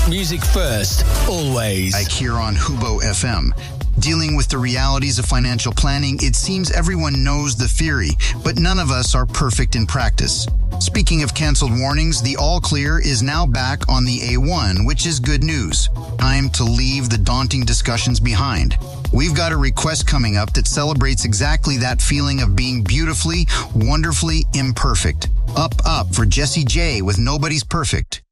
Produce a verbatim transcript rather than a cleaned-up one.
Music first, always. Like here on Hubo F M. Dealing with the realities of financial planning, it seems everyone knows the theory, but none of us are perfect in practice. Speaking of canceled warnings, the All Clear is now back on the A one, which is good news. Time to leave the daunting discussions behind. We've got a request coming up that celebrates exactly that feeling of being beautifully, wonderfully imperfect. Up, up for Jessie J with Nobody's Perfect.